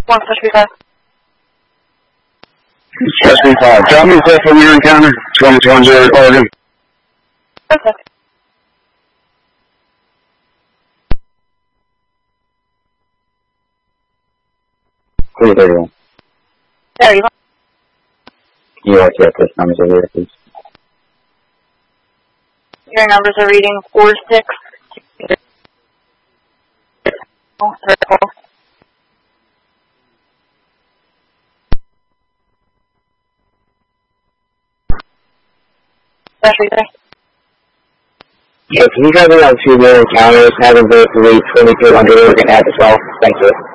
Specialty 5. Specialty 5. Drop me a call from your encounter. 2210, call again. Okay. Please, everyone. 31. Yes, this number's over here, please. Your numbers are reading 46. Specialty 3. Yeah, can you guys on 2 more encounters, having both the 2200 and add as well? Thank you.